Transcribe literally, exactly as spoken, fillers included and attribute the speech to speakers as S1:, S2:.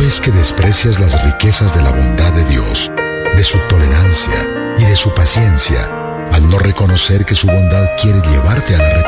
S1: es que desprecias las riquezas de la bondad de Dios, de su tolerancia y de su paciencia, al no reconocer que su bondad quiere llevarte al arrepentimiento.